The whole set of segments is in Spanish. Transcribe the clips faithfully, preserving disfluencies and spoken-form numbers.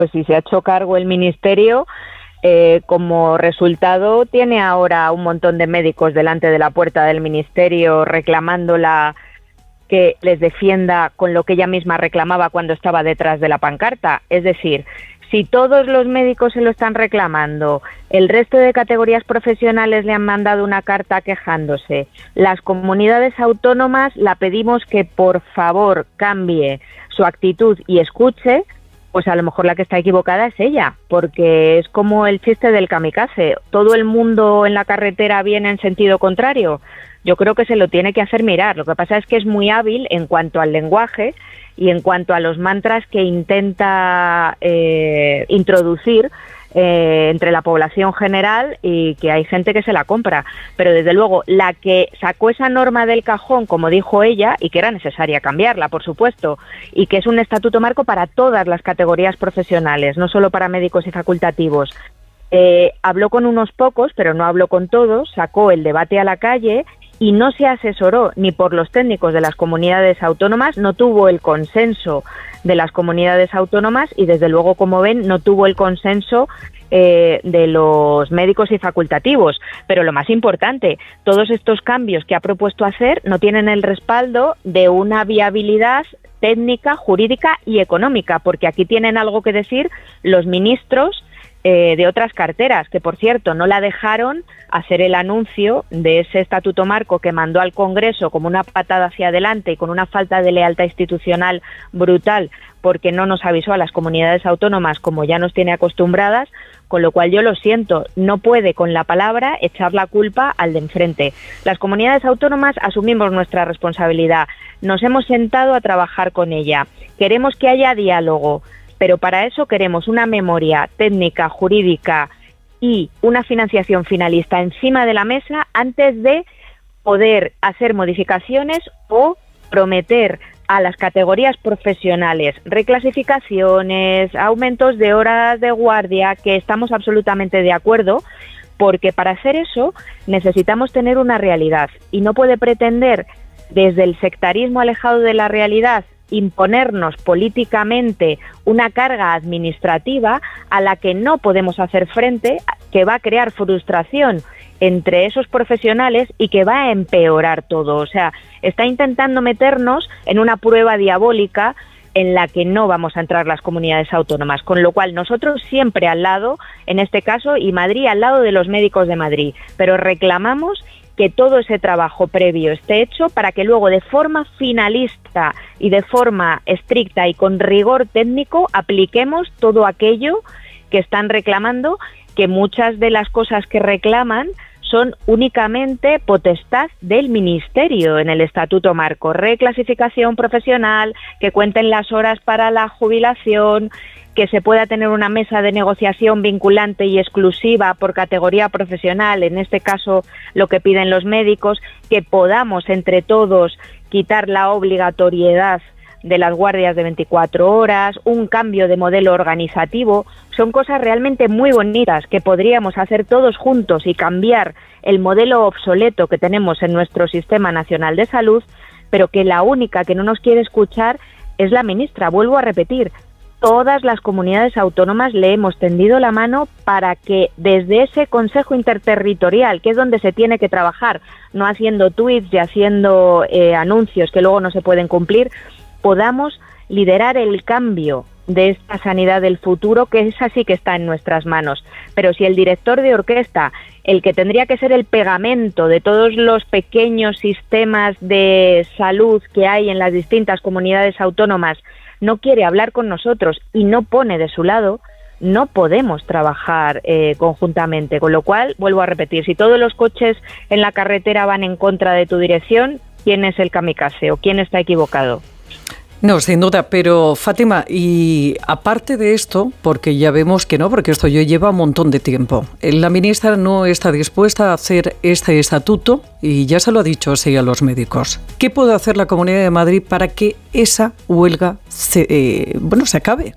pues si se ha hecho cargo el Ministerio, eh, como resultado tiene ahora un montón de médicos delante de la puerta del Ministerio reclamándola que les defienda con lo que ella misma reclamaba cuando estaba detrás de la pancarta. Es decir, si todos los médicos se lo están reclamando, el resto de categorías profesionales le han mandado una carta quejándose, las comunidades autónomas la pedimos que por favor cambie su actitud y escuche, pues a lo mejor la que está equivocada es ella, porque es como el chiste del kamikaze, todo el mundo en la carretera viene en sentido contrario. Yo creo que se lo tiene que hacer mirar. Lo que pasa es que es muy hábil en cuanto al lenguaje y en cuanto a los mantras que intenta eh, introducir eh, entre la población general, y que hay gente que se la compra. Pero desde luego, la que sacó esa norma del cajón, como dijo ella, y que era necesaria cambiarla, por supuesto, y que es un estatuto marco para todas las categorías profesionales, no solo para médicos y facultativos. Eh, habló con unos pocos, pero no habló con todos, sacó el debate a la calle y no se asesoró ni por los técnicos de las comunidades autónomas, no tuvo el consenso de las comunidades autónomas y, desde luego, como ven, no tuvo el consenso eh, de los médicos y facultativos. Pero lo más importante, todos estos cambios que ha propuesto hacer no tienen el respaldo de una viabilidad técnica, jurídica y económica, porque aquí tienen algo que decir los ministros Eh, de otras carteras, que por cierto no la dejaron hacer el anuncio de ese estatuto marco que mandó al Congreso como una patada hacia adelante y con una falta de lealtad institucional brutal, porque no nos avisó a las comunidades autónomas como ya nos tiene acostumbradas, con lo cual yo lo siento, no puede con la palabra echar la culpa al de enfrente. Las comunidades autónomas asumimos nuestra responsabilidad, nos hemos sentado a trabajar con ella, queremos que haya diálogo, pero para eso queremos una memoria técnica, jurídica y una financiación finalista encima de la mesa antes de poder hacer modificaciones o prometer a las categorías profesionales reclasificaciones, aumentos de horas de guardia, que estamos absolutamente de acuerdo, porque para hacer eso necesitamos tener una realidad y no puede pretender desde el sectarismo alejado de la realidad imponernos políticamente una carga administrativa a la que no podemos hacer frente, que va a crear frustración entre esos profesionales y que va a empeorar todo. O sea, está intentando meternos en una prueba diabólica en la que no vamos a entrar las comunidades autónomas, con lo cual nosotros siempre al lado, en este caso, y Madrid al lado de los médicos de Madrid, pero reclamamos que todo ese trabajo previo esté hecho para que luego, de forma finalista y de forma estricta y con rigor técnico, apliquemos todo aquello que están reclamando, que muchas de las cosas que reclaman son únicamente potestad del Ministerio en el Estatuto Marco. Reclasificación profesional, que cuenten las horas para la jubilación, que se pueda tener una mesa de negociación vinculante y exclusiva por categoría profesional, en este caso lo que piden los médicos, que podamos entre todos quitar la obligatoriedad de las guardias de veinticuatro horas, un cambio de modelo organizativo. Son cosas realmente muy bonitas que podríamos hacer todos juntos y cambiar el modelo obsoleto que tenemos en nuestro Sistema Nacional de Salud, pero que la única que no nos quiere escuchar es la ministra. Vuelvo a repetir, todas las comunidades autónomas le hemos tendido la mano para que desde ese Consejo Interterritorial, que es donde se tiene que trabajar, no haciendo tuits y haciendo eh, anuncios que luego no se pueden cumplir, podamos liderar el cambio de esta sanidad del futuro, que es así que está en nuestras manos. Pero si el director de orquesta, el que tendría que ser el pegamento de todos los pequeños sistemas de salud que hay en las distintas comunidades autónomas, no quiere hablar con nosotros y no pone de su lado, no podemos trabajar eh, conjuntamente. Con lo cual, vuelvo a repetir, si todos los coches en la carretera van en contra de tu dirección, ¿quién es el kamikaze o quién está equivocado? No, sin duda, pero Fátima, y aparte de esto, porque ya vemos que no, porque esto ya lleva un montón de tiempo, la ministra no está dispuesta a hacer este estatuto y ya se lo ha dicho así a los médicos. ¿Qué puede hacer la Comunidad de Madrid para que esa huelga se, eh, bueno, se acabe?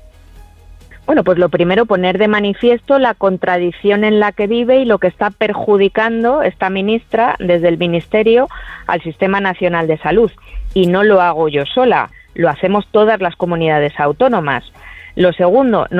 Bueno, pues lo primero, poner de manifiesto la contradicción en la que vive y lo que está perjudicando esta ministra desde el Ministerio al Sistema Nacional de Salud. Y no lo hago yo sola, lo hacemos todas las comunidades autónomas. Lo segundo,